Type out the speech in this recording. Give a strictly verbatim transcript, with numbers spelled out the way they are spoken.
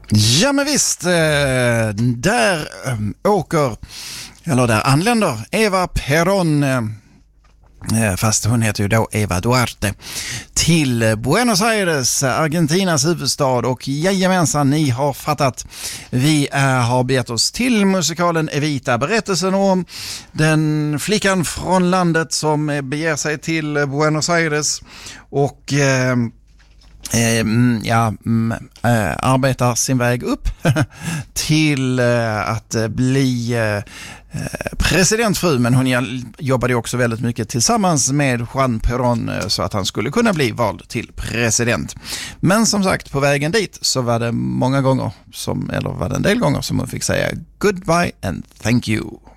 Ja men visst, där åker, eller där anländer Eva Perón, fast hon heter ju då Eva Duarte, till Buenos Aires, Argentinas huvudstad. Och jajamensan, ni har fattat, vi är, har begett oss till musikalen Evita, berättelsen om den flickan från landet som beger sig till Buenos Aires och eh, Eh, ja, äh, arbetar sin väg upp till äh, att äh, bli äh, presidentfru, men hon jobbade också väldigt mycket tillsammans med Juan Perón äh, så att han skulle kunna bli vald till president. Men som sagt, på vägen dit så var det många gånger som, eller var det en del gånger som hon fick säga goodbye and thank you.